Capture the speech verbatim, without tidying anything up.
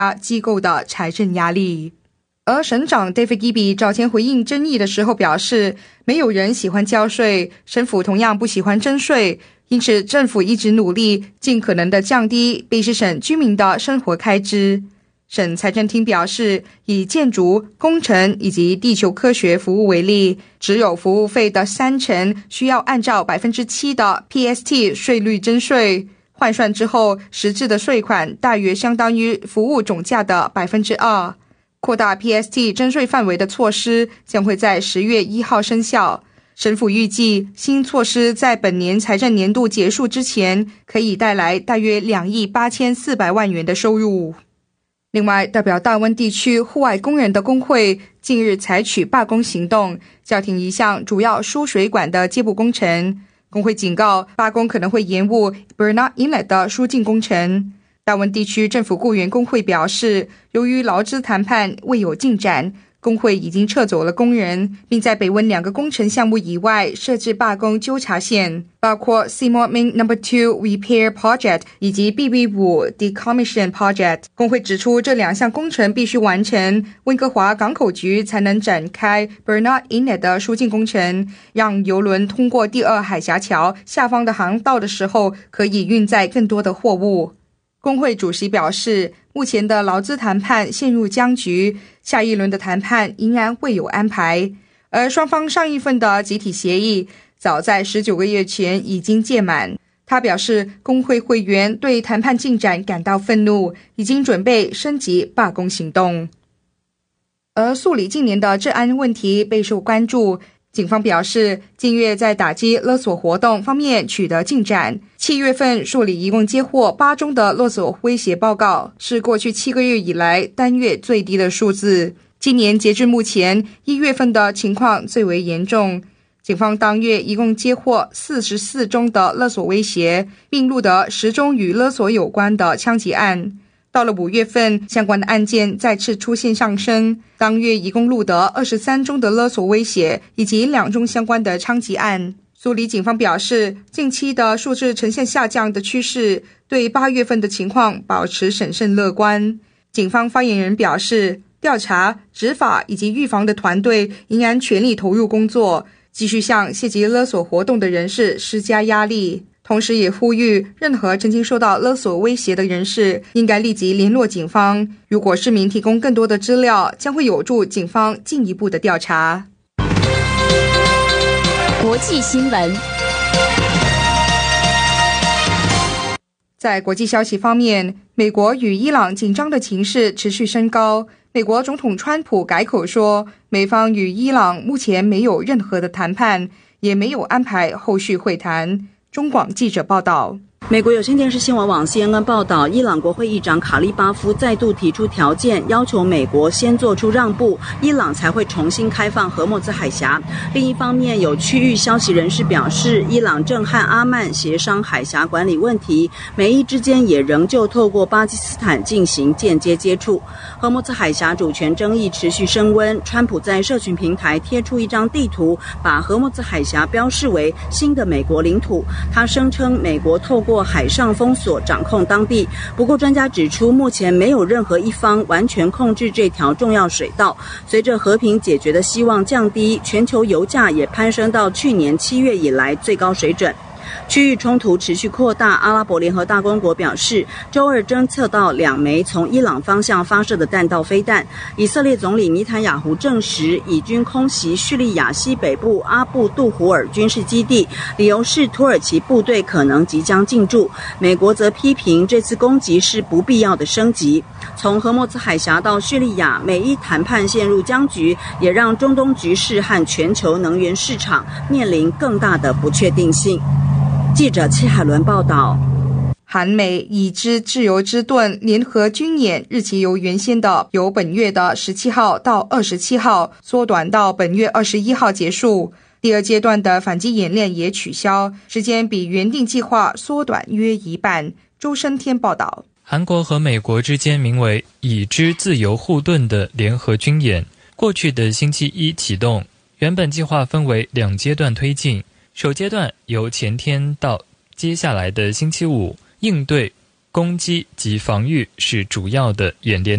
机构的财政压力。而省长 David Gibby 早前回应争议的时候表示，没有人喜欢交税，省府同样不喜欢征税，因此政府一直努力尽可能的降低卑诗省居民的生活开支。省财政厅表示，以建筑、工程以及地球科学服务为例，只有服务费的三成需要按照 百分之七 的 P S T 税率征税，换算之后，实质的税款大约相当于服务总价的 百分之二。 扩大 P S T 征税范围的措施将会在十月一号生效。省府预计新措施在本年财政年度结束之前可以带来大约两亿八千四百万元的收入。另外，代表大温地区户外工人的工会近日采取罢工行动，叫停一项主要输水管的接驳工程。工会警告，罢工可能会延误 Burnett Inlet 的输进工程。大温地区政府雇员工会表示，由于劳资谈判未有进展，工会已经撤走了工人，并在北温两个工程项目以外设置罢工纠察线，包括 Seymour Main Number Two Repair Project 以及 B B 五 Decommission Project。工会指出，这两项工程必须完成，温哥华港口局才能展开 Burnett Inlet 的输进工程，让邮轮通过第二海峡桥下方的航道的时候，可以运载更多的货物。工会主席表示，目前的劳资谈判陷入僵局，下一轮的谈判仍然未有安排。而双方上一份的集体协议早在十九个月前已经届满。他表示，工会会员对谈判进展感到愤怒，已经准备升级罢工行动。而素里近年的治安问题备受关注，警方表示，近月在打击勒索活动方面取得进展。七月份，素里一共接获八宗的勒索威胁报告，是过去七个月以来单月最低的数字。今年截至目前，一月份的情况最为严重。警方当月一共接获四十四宗的勒索威胁，并录得十宗与勒索有关的枪击案。到了五月份，相关的案件再次出现上升，当月一共录得二十三宗的勒索威胁，以及两宗相关的枪击案。苏里警方表示，近期的数字呈现下降的趋势，对八月份的情况保持审慎乐观。警方发言人表示，调查、执法以及预防的团队仍然全力投入工作，继续向涉及勒索活动的人士施加压力。同时也呼吁任何曾经受到勒索威胁的人士应该立即联络警方，如果市民提供更多的资料，将会有助警方进一步的调查。 国际新闻。 在国际消息方面，美国与伊朗紧张的情势持续升高。美国总统川普改口说，美方与伊朗目前没有任何的谈判，也没有安排后续会谈。中广记者报道。 美国有线电视新闻网 C N N 报道，伊朗国会议长卡利巴夫再度提出条件，要求美国先做出让步，伊朗才会重新开放荷默兹海峡。另一方面，有区域消息人士表示，伊朗正和阿曼协商海峡管理问题，美伊之间也仍旧透过巴基斯坦进行间接接触。荷默兹海峡主权争议持续升温，川普在社群平台贴出一张地图，把荷默兹海峡标示为新的美国领土。他声称美国透过海上封锁掌控当地，不过专家指出，目前没有任何一方完全控制这条重要水道。随着和平解决的希望降低，全球油价也攀升到去年七月以来最高水准。区域冲突持续扩大，阿拉伯联合大公国表示，周二侦测到两枚从伊朗方向发射的弹道飞弹。以色列总理尼坦雅胡证实，以军空袭叙利亚西北部阿布杜胡尔军事基地，理由是土耳其部队可能即将进驻。美国则批评这次攻击是不必要的升级。从荷默兹海峡到叙利亚，美伊谈判陷入僵局，也让中东局势和全球能源市场面临更大的不确定性。记者戚海伦报道。 韩美已知自由之盾联合军演日期由原先的由本月的十七号到二十七号缩短到本月二十一号结束。第二阶段的反击演练也取消，时间比原定计划缩短约一半。周生天报道。 韩国和美国之间名为已知自由护盾的联合军演，过去的星期一启动，原本计划分为两阶段推进。首阶段由前天到接下来的星期五应对攻击及防御是主要的演练